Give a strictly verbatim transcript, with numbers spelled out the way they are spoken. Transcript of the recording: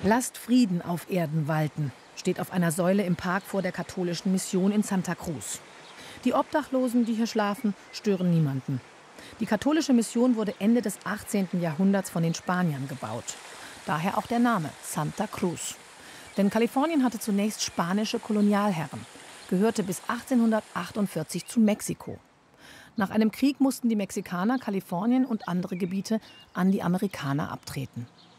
Lasst Frieden auf Erden walten, steht auf einer Säule im Park vor der katholischen Mission in Santa Cruz. Die Obdachlosen, die hier schlafen, stören niemanden. Die katholische Mission wurde Ende des achtzehnten Jahrhunderts von den Spaniern gebaut. Daher auch der Name Santa Cruz. Denn Kalifornien hatte zunächst spanische Kolonialherren, gehörte bis achtzehnhundertachtundvierzig zu Mexiko. Nach einem Krieg mussten die Mexikaner Kalifornien und andere Gebiete an die Amerikaner abtreten.